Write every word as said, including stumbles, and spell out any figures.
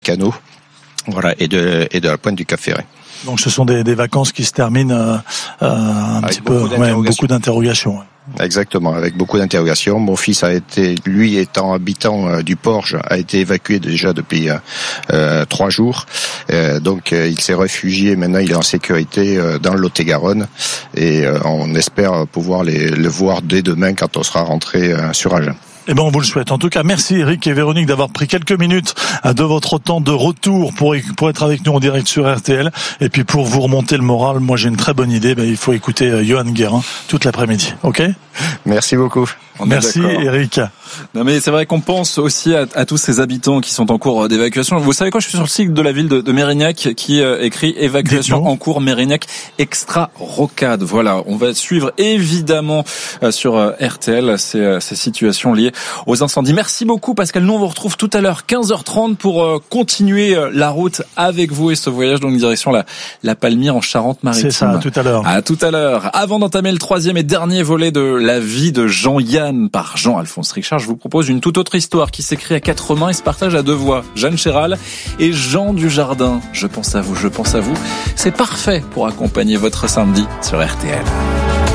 Canaux, voilà, et de et de la pointe du Cap-Ferret. Donc ce sont des, des vacances qui se terminent euh, euh, un avec petit peu, beaucoup ouais, beaucoup d'interrogations. Ouais. Exactement, avec beaucoup d'interrogations. Mon fils a été, lui étant habitant euh, du Porge, a été évacué déjà depuis euh, euh, trois jours. Euh, donc euh, il s'est réfugié. Maintenant, il est en sécurité euh, dans le Lot-et-Garonne, et euh, on espère pouvoir les, le voir dès demain quand on sera rentré euh, sur Agen. Eh ben, on vous le souhaite. En tout cas, merci Eric et Véronique d'avoir pris quelques minutes de votre temps de retour pour, pour être avec nous en direct sur R T L. Et puis, pour vous remonter le moral, moi, j'ai une très bonne idée. Ben, il faut écouter Johan Guérin toute l'après-midi. OK? Merci beaucoup. On merci Eric. Non mais c'est vrai qu'on pense aussi à, à tous ces habitants qui sont en cours d'évacuation. Vous savez quoi, je suis sur le site de la ville de, de Mérignac qui euh, écrit évacuation en cours Mérignac extra rocade. Voilà, on va suivre évidemment euh, sur euh, R T L ces, euh, ces situations liées aux incendies. Merci beaucoup Pascal. Nous on vous retrouve tout à l'heure quinze heures trente pour euh, continuer euh, la route avec vous et ce voyage donc direction la la Palmyre en Charente-Maritime. C'est ça, à tout à l'heure. À tout à l'heure. Avant d'entamer le troisième et dernier volet de la vie de Jean-Yann par Jean-Alphonse Richard, je vous propose une toute autre histoire qui s'écrit à quatre mains et se partage à deux voix. Jeanne Chéral et Jean Dujardin. Je pense à vous, je pense à vous. C'est parfait pour accompagner votre samedi sur R T L.